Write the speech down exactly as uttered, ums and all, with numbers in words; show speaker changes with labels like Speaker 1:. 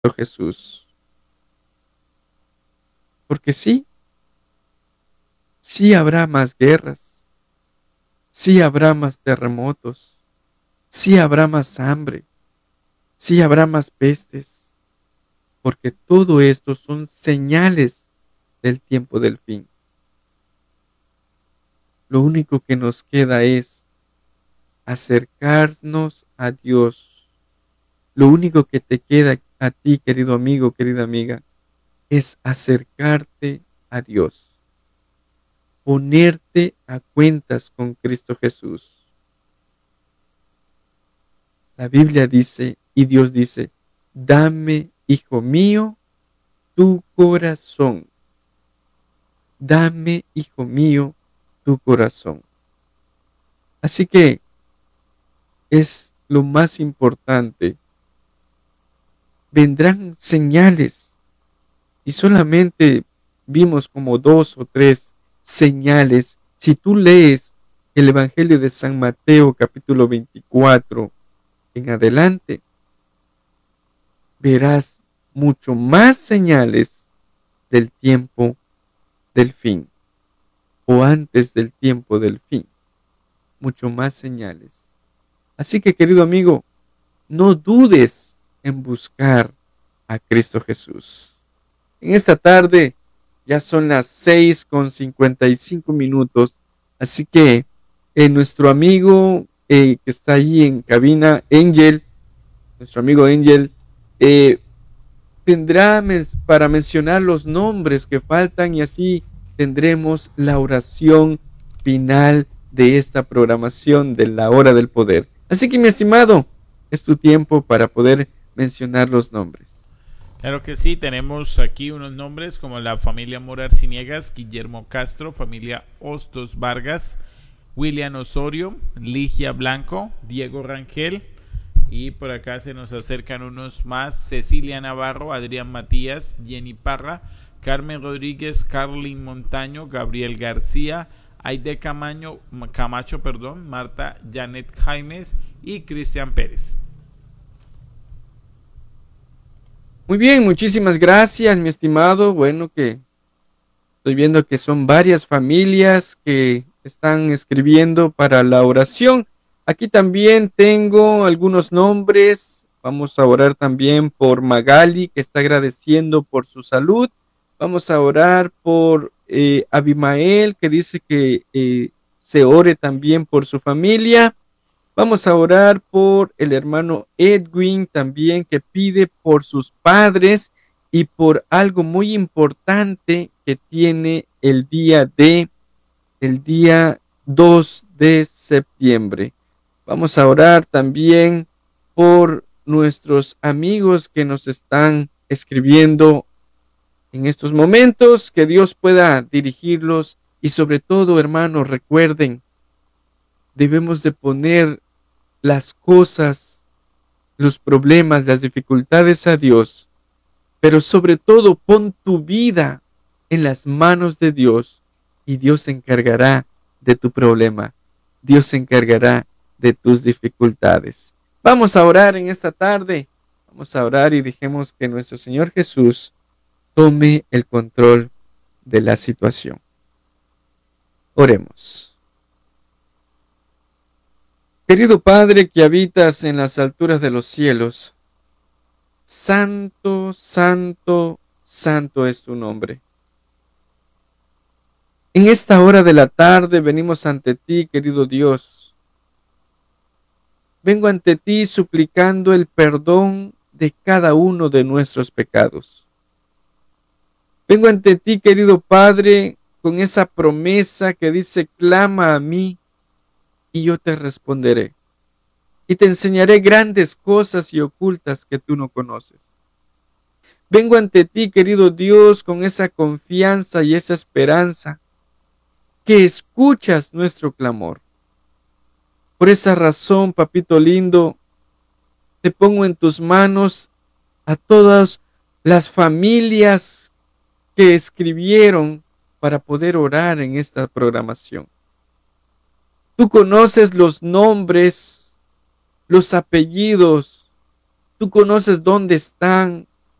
Speaker 1: Jesús. Porque sí, sí habrá más guerras, sí habrá más terremotos, sí habrá más hambre, sí habrá más pestes, porque todo esto son señales del tiempo del fin. Lo único que nos queda es acercarnos a Dios. Lo único que te queda a ti, querido amigo, querida amiga, es acercarte a Dios, ponerte a cuentas con Cristo Jesús. La Biblia dice, y Dios dice, dame, hijo mío, tu corazón. Dame, hijo mío, tu corazón. Así que es lo más importante. Vendrán señales y solamente vimos como dos o tres señales. Si tú lees el Evangelio de San Mateo capítulo veinticuatro en adelante, verás mucho más señales del tiempo del fin o antes del tiempo del fin. Mucho más señales. Así que, querido amigo, no dudes en buscar a Cristo Jesús. En esta tarde ya son las seis con cincuenta y cinco minutos, así que eh, nuestro amigo eh, que está ahí en cabina, Angel, nuestro amigo Angel, eh, tendrá para mencionar los nombres que faltan y así tendremos la oración final de esta programación de la hora del poder. Así que, mi estimado, es tu tiempo para poder mencionar los nombres.
Speaker 2: Claro que sí, tenemos aquí unos nombres como la familia Mora Arciniegas, Guillermo Castro, familia Hostos Vargas, William Osorio, Ligia Blanco, Diego Rangel, y por acá se nos acercan unos más: Cecilia Navarro, Adrián Matías, Jenny Parra, Carmen Rodríguez, Carlin Montaño, Gabriel García, Aide Camacho, Camacho, perdón, Marta Janet Jaimes y Cristian Pérez.
Speaker 1: Muy bien, muchísimas gracias, mi estimado. Bueno, que estoy viendo que son varias familias que están escribiendo para la oración. Aquí también tengo algunos nombres. Vamos a orar también por Magali, que está agradeciendo por su salud. Vamos a orar por eh, Abimael, que dice que eh, se ore también por su familia. Vamos a orar por el hermano Edwin también, que pide por sus padres y por algo muy importante que tiene el día de el día dos de septiembre. Vamos a orar también por nuestros amigos que nos están escribiendo en estos momentos, que Dios pueda dirigirlos y sobre todo, hermanos, recuerden, debemos de poner las cosas, los problemas, las dificultades a Dios, pero sobre todo pon tu vida en las manos de Dios y Dios se encargará de tu problema. Dios se encargará de tus dificultades. Vamos a orar en esta tarde. Vamos a orar y dejemos que nuestro Señor Jesús tome el control de la situación. Oremos. Querido Padre que habitas en las alturas de los cielos, santo, santo, santo es tu nombre. En esta hora de la tarde venimos ante ti, querido Dios. Vengo ante ti suplicando el perdón de cada uno de nuestros pecados. Vengo ante ti, querido Padre, con esa promesa que dice, clama a mí y yo te responderé. Y te enseñaré grandes cosas y ocultas que tú no conoces. Vengo ante ti, querido Dios, con esa confianza y esa esperanza que escuchas nuestro clamor. Por esa razón, papito lindo, te pongo en tus manos a todas las familias que escribieron para poder orar en esta programación. Tú conoces los nombres, los apellidos, tú conoces dónde están,